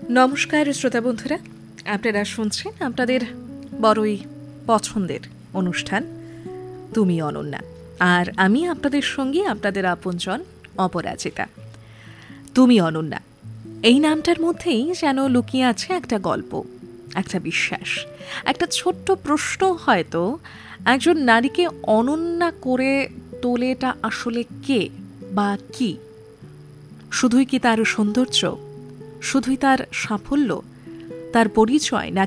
নমস্কার শ্রোতা বন্ধুরা, আপনারা শুনছেন আপনাদের বড়ই পছন্দের অনুষ্ঠান তুমি অনন্যা, আর আমি আপনাদের সঙ্গে আপনাদের আপনজন অপরাজিতা। তুমি অনন্যা এই নামটার মধ্যেই যেন লুকিয়ে আছে একটা গল্প, একটা বিশ্বাস, একটা ছোট্ট প্রশ্ন। হয়তো একজন নারীকে অনন্যা করে তোলেটা আসলে কে বা কি? শুধুই কি তার সৌন্দর্য, শুধুই তার সাফল্য, তার পরিচয়, না